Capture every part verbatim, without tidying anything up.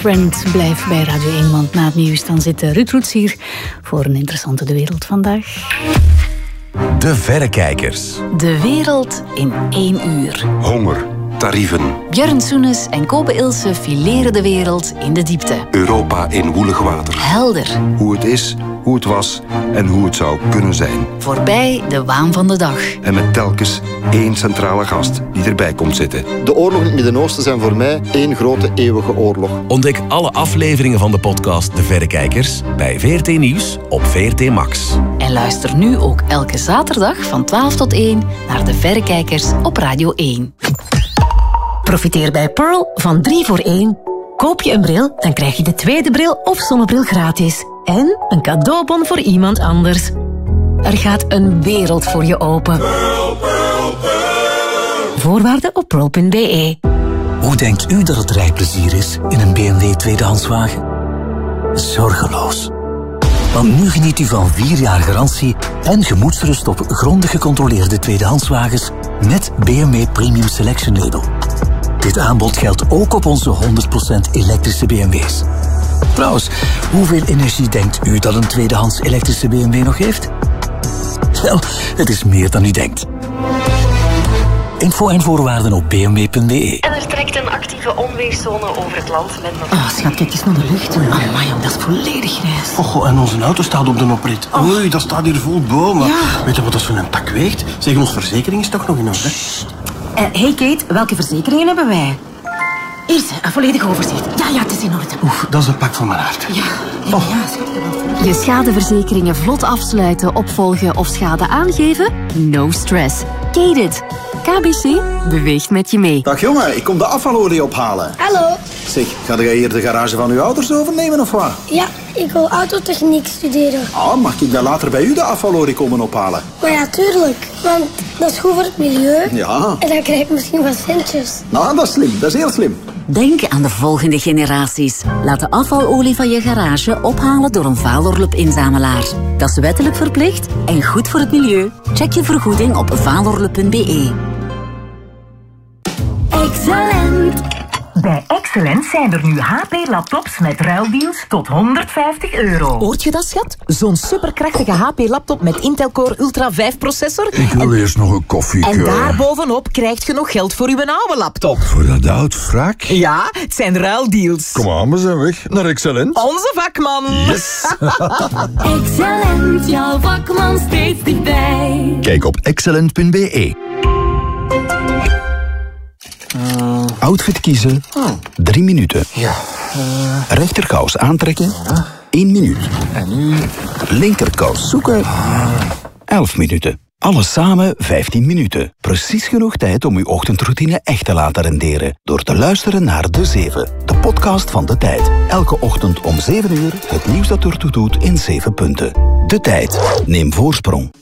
Brent, blijf bij Radio één, want na het nieuws dan zit Ruud Roets hier voor een interessante De Wereld vandaag. De Verrekijkers. De wereld in één uur. Honger, tarieven. Björn Soenes en Kobe Ilse fileren de wereld in de diepte. Europa in woelig water. Helder. Hoe het is, hoe het was en hoe het zou kunnen zijn. Voorbij de waan van de dag. En met telkens één centrale gast die erbij komt zitten. De oorlogen in het Midden-Oosten zijn voor mij één grote eeuwige oorlog. Ontdek alle afleveringen van de podcast De Verrekijkers bij V R T Nieuws op V R T Max. En luister nu ook elke zaterdag van twaalf tot één naar De Verrekijkers op Radio één. Profiteer bij Pearl van drie voor één. Koop je een bril, dan krijg je de tweede bril of zonnebril gratis. En een cadeaubon voor iemand anders. Er gaat een wereld voor je open. Pearl, Pearl, Pearl. Voorwaarden op pearl punt b e. Hoe denkt u dat het rijplezier is in een B M W tweedehandswagen? Zorgeloos. Want nu geniet u van vier jaar garantie en gemoedsrust op grondig gecontroleerde tweedehandswagens met B M W Premium Selection Label. Dit aanbod geldt ook op onze honderd procent elektrische B M W's. Trouwens, hoeveel energie denkt u dat een tweedehands elektrische B M W nog heeft? Wel, het is meer dan u denkt. Info en voorwaarden op b m w punt b e. En er trekt een actieve onweerszone over het land met nog... Oh, schat, kijk eens naar de lucht. Amai, dat is volledig grijs. Oh, oh, en onze auto staat op de oprit. Oh. Oei, dat staat hier vol bomen. Ja. Weet je wat dat zo'n tak weegt? Zeg, onze verzekering is toch nog in orde? Uh, hey Kate, welke verzekeringen hebben wij? Eerst, een volledig overzicht. Ja, ja, het is in orde. Oef, dat is een pak van mijn hart. Ja, ja, Oh. ja schat. Je schadeverzekeringen vlot afsluiten, opvolgen of schade aangeven? No stress. Kate-it. K B C beweegt met je mee. Dag jongen, ik kom de afvalolie ophalen. Hallo. Zeg, ga jij hier de garage van uw ouders overnemen of wat? Ja, ik wil autotechniek studeren. Ah, mag ik dan later bij u de afvalolie komen ophalen? Maar ja, tuurlijk. Want dat is goed voor het milieu. Ja. En dan krijg ik misschien wat centjes. Nou, dat is slim. Dat is heel slim. Denk aan de volgende generaties. Laat de afvalolie van je garage ophalen door een Valorlup-inzamelaar. Dat is wettelijk verplicht en goed voor het milieu. Check je vergoeding op valorlup punt b e. Excellent. Bij Excellent zijn er nu H P-laptops met ruildeals tot honderdvijftig euro. Hoort je dat, schat? Zo'n superkrachtige H P-laptop met Intel Core Ultra vijf processor. Ik wil en, eerst nog een koffie. En daarbovenop krijg je nog geld voor uw oude laptop. Voor dat oud wrak? Ja, het zijn ruildeals. Kom aan, we zijn weg naar Excellent. Onze vakman. Yes. Excellent, jouw vakman steeds dichtbij. Kijk op excellent punt b e. Uh, Outfit kiezen, oh. drie minuten. Ja. Uh, Rechterkous aantrekken, ja. één minuut. En nu? Linkerkous zoeken, uh. elf minuten. Alles samen vijftien minuten. Precies genoeg tijd om uw ochtendroutine echt te laten renderen. Door te luisteren naar De Zeven, de podcast van De Tijd. Elke ochtend om zeven uur het nieuws dat ertoe doet in zeven punten. De Tijd. Neem voorsprong.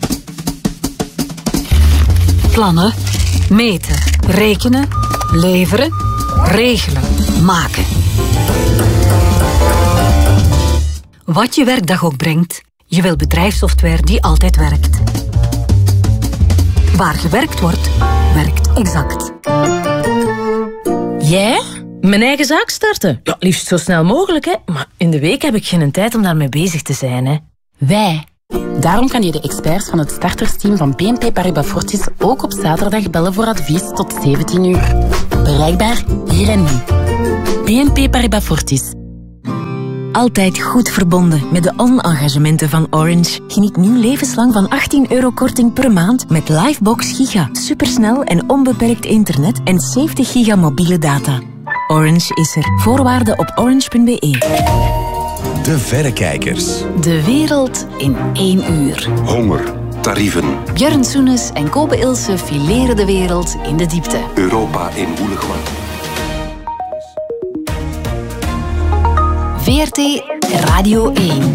Plannen, meten, rekenen, leveren, regelen, maken. Wat je werkdag ook brengt, je wil bedrijfssoftware die altijd werkt. Waar gewerkt wordt, werkt Exact. Jij? Mijn eigen zaak starten? Ja, liefst zo snel mogelijk, hè. Maar in de week heb ik geen tijd om daarmee bezig te zijn, hè. Wij. Daarom kan je de experts van het startersteam van B N P Paribas Fortis ook op zaterdag bellen voor advies tot zeventien uur. Bereikbaar hier en nu. B N P Paribas Fortis. Altijd goed verbonden met de on-engagementen van Orange. Geniet nu levenslang van achttien euro korting per maand met Livebox Giga. Supersnel en onbeperkt internet en zeventig giga mobiele data. Orange is er. Voorwaarden op orange punt b e. De Verrekijkers. De wereld in één uur. Honger, tarieven. Björn Soenes en Kobe Ilse fileren de wereld in de diepte. Europa in woelig water. V R T Radio één.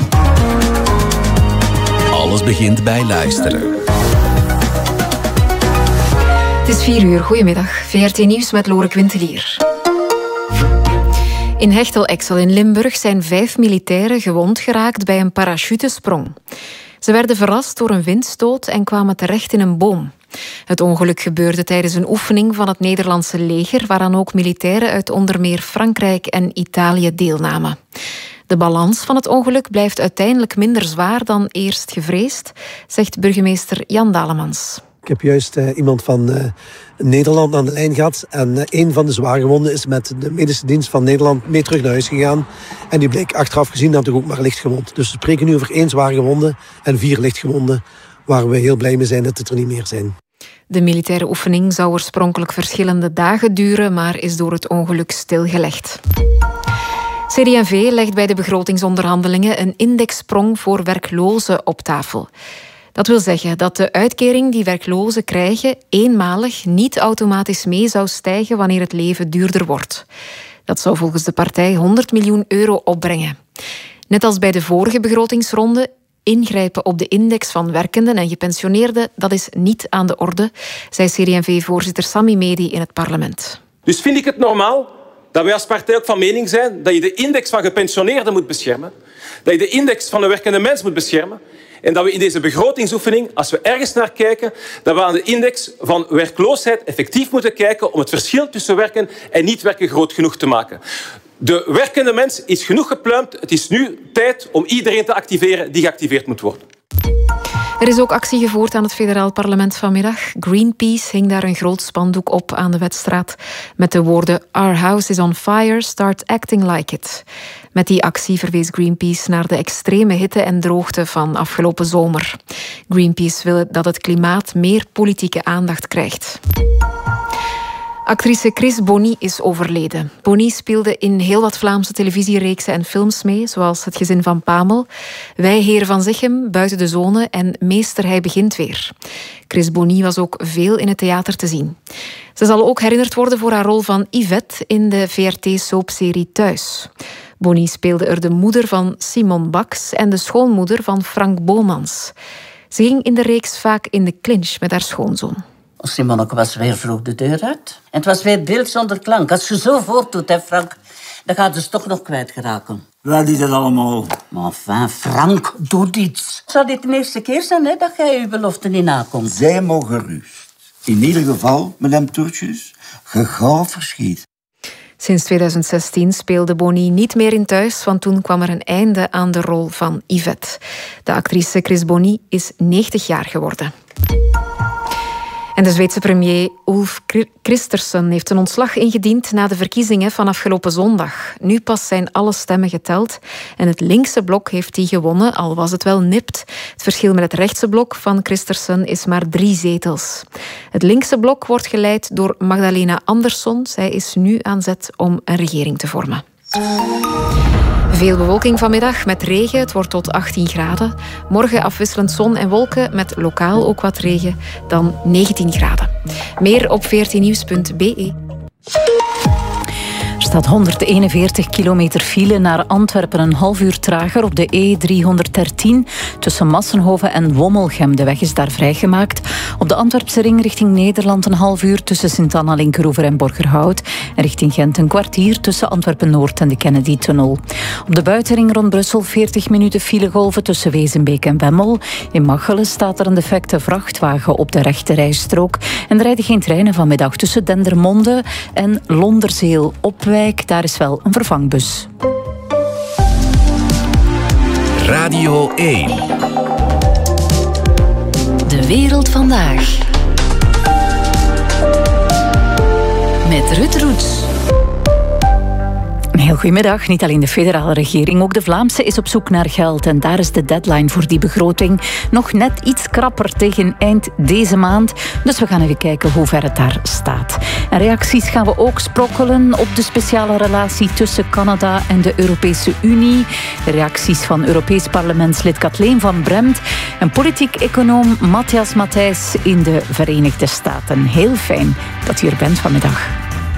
Alles begint bij luisteren. Het is vier uur. Goedemiddag. V R T Nieuws met Lore Quintelier. In Hechtel-Exel in Limburg zijn vijf militairen gewond geraakt bij een parachutesprong. Ze werden verrast door een windstoot en kwamen terecht in een boom. Het ongeluk gebeurde tijdens een oefening van het Nederlandse leger, waaraan ook militairen uit onder meer Frankrijk en Italië deelnamen. De balans van het ongeluk blijft uiteindelijk minder zwaar dan eerst gevreesd, zegt burgemeester Jan Dalemans. Ik heb juist uh, iemand van uh, Nederland aan de lijn gehad. En uh, een van de zwaargewonden is met de medische dienst van Nederland mee terug naar huis gegaan. En die bleek achteraf gezien natuurlijk ook maar lichtgewond. Dus we spreken nu over één zwaargewonde en vier lichtgewonden, waar we heel blij mee zijn dat het er niet meer zijn. De militaire oefening zou oorspronkelijk verschillende dagen duren, maar is door het ongeluk stilgelegd. C D en V legt bij de begrotingsonderhandelingen een indexsprong voor werklozen op tafel. Dat wil zeggen dat de uitkering die werklozen krijgen eenmalig niet automatisch mee zou stijgen wanneer het leven duurder wordt. Dat zou volgens de partij honderd miljoen euro opbrengen. Net als bij de vorige begrotingsronde, ingrijpen op de index van werkenden en gepensioneerden, dat is niet aan de orde, zei C D en V-voorzitter Sami Medi in het parlement. Dus vind ik het normaal dat wij als partij ook van mening zijn dat je de index van gepensioneerden moet beschermen, dat je de index van de werkende mens moet beschermen en dat we in deze begrotingsoefening, als we ergens naar kijken, dat we aan de index van werkloosheid effectief moeten kijken om het verschil tussen werken en niet werken groot genoeg te maken. De werkende mens is genoeg gepluimd. Het is nu tijd om iedereen te activeren die geactiveerd moet worden. Er is ook actie gevoerd aan het federaal parlement vanmiddag. Greenpeace hing daar een groot spandoek op aan de Wetstraat met de woorden Our house is on fire, start acting like it. Met die actie verwees Greenpeace naar de extreme hitte en droogte van afgelopen zomer. Greenpeace wil dat het klimaat meer politieke aandacht krijgt. Actrice Chris Bonny is overleden. Bonny speelde in heel wat Vlaamse televisiereeksen en films mee, zoals Het gezin van Pamel, Wij heren van Zichem, Buiten de Zone en Meester hij begint weer. Chris Bonny was ook veel in het theater te zien. Ze zal ook herinnerd worden voor haar rol van Yvette in de V R T-soapserie Thuis. Bonny speelde er de moeder van Simon Baks en de schoonmoeder van Frank Bomans. Ze ging in de reeks vaak in de clinch met haar schoonzoon. Simoneke was weer vroeg de deur uit. En het was weer beeld zonder klank. Als je zo voortdoet, hè, Frank, dan gaat het toch nog kwijtgeraken. Waar is dat allemaal? Maar enfin, Frank, doe iets. Zou dit de eerste keer zijn, hè, dat jij je belofte niet nakomt? Zij mogen gerust. In ieder geval, madame Toertjes, ge gauw verschiet. Sinds tweeduizend zestien speelde Bonny niet meer in Thuis, want toen kwam er een einde aan de rol van Yvette. De actrice Chris Bonny is negentig jaar geworden. En de Zweedse premier Ulf Kristersson heeft een ontslag ingediend na de verkiezingen van afgelopen zondag. Nu pas zijn alle stemmen geteld en het linkse blok heeft die gewonnen, al was het wel nipt. Het verschil met het rechtse blok van Kristersson is maar drie zetels. Het linkse blok wordt geleid door Magdalena Andersson. Zij is nu aan zet om een regering te vormen. Veel bewolking vanmiddag met regen. Het wordt tot achttien graden. Morgen afwisselend zon en wolken met lokaal ook wat regen. Dan negentien graden. Meer op veertien nieuws punt b e. Er staat honderdeenenveertig kilometer file naar Antwerpen, een half uur trager op de E driehonderddertien. Tussen Massenhoven en Wommelgem. De weg is daar vrijgemaakt. Op de Antwerpse ring richting Nederland een half uur tussen Sint-Anna, Linkeroever en Borgerhout. En richting Gent een kwartier tussen Antwerpen-Noord en de Kennedy-tunnel. Op de buitenring rond Brussel veertig minuten filegolven tussen Wezenbeek en Wemmel. In Machelen staat er een defecte vrachtwagen op de rechte rijstrook. En er rijden geen treinen vanmiddag tussen Dendermonde en Londerzeel. Opwijk, daar is wel een vervangbus. Radio één. De wereld vandaag. Met Ruud Roets. Heel goedemiddag. Niet alleen de federale regering, ook de Vlaamse is op zoek naar geld. En daar is de deadline voor die begroting nog net iets krapper tegen eind deze maand. Dus we gaan even kijken hoe ver het daar staat. En reacties gaan we ook sprokkelen op de speciale relatie tussen Canada en de Europese Unie. De reacties van Europees parlementslid Kathleen van Bremt en politiek-econoom Matthias Matthijs in de Verenigde Staten. Heel fijn dat u er bent vanmiddag.